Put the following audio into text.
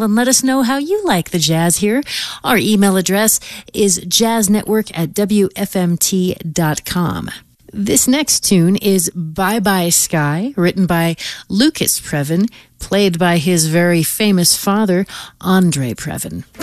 email and let us know how you like the jazz here. Our email address is jazznetwork@wfmt.com. This next tune is Bye Bye Sky, written by Lucas Previn, played by his very famous father, Andre Previn.